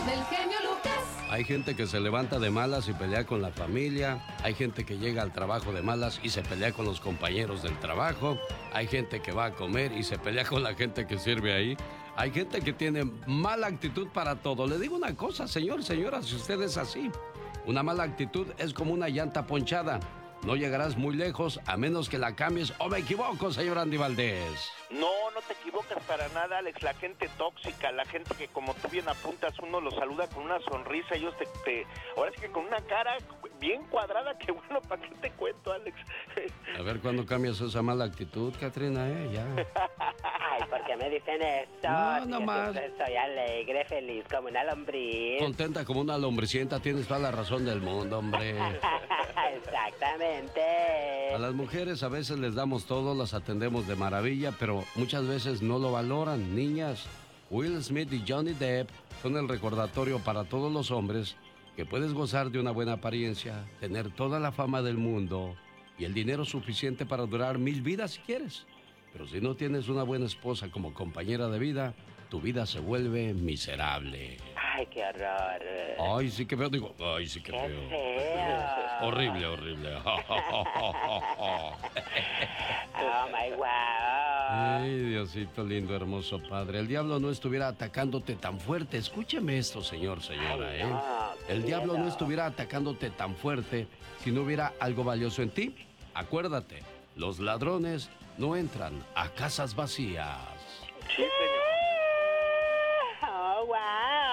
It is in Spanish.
del genio Lucas. Hay gente que se levanta de malas y pelea con la familia. Hay gente que llega al trabajo de malas y se pelea con los compañeros del trabajo. Hay gente que va a comer y se pelea con la gente que sirve ahí. Hay gente que tiene mala actitud para todo. Le digo una cosa, señor, señora, si usted es así, una mala actitud es como una llanta ponchada. No llegarás muy lejos a menos que la cambies. ¿O me equivoco, señor Andy Valdés? No, no te equivocas para nada, Alex. La gente tóxica, la gente que, como tú bien apuntas, uno los saluda con una sonrisa. Ellos ahora sí que con una cara bien cuadrada, que bueno, ¿para qué te cuento, Alex? A ver, ¿cuándo cambias esa mala actitud, Catrina, ya? Ay, ¿por qué me dicen esto? No, no más. Soy alegre, feliz como una lombriz. Contenta como una lombricienta, tienes toda la razón del mundo, hombre. Exactamente. A las mujeres a veces les damos todo, las atendemos de maravilla, pero muchas veces no lo valoran. Niñas, Will Smith y Johnny Depp son el recordatorio para todos los hombres que puedes gozar de una buena apariencia, tener toda la fama del mundo y el dinero suficiente para durar 1000 vidas si quieres. Pero si no tienes una buena esposa como compañera de vida, tu vida se vuelve miserable. Ay, qué horror. Ay, sí que feo, digo, ay, sí que Qué feo. feo. Horrible, horrible. Oh, my wow. Ay, Diosito lindo, hermoso Padre. El diablo no estuviera atacándote tan fuerte. Escúcheme esto, señor, señora, Ay, no, El diablo no miedo. estuviera atacándote tan fuerte si no hubiera algo valioso en ti. Acuérdate, los ladrones no entran a casas vacías. Sí, señor.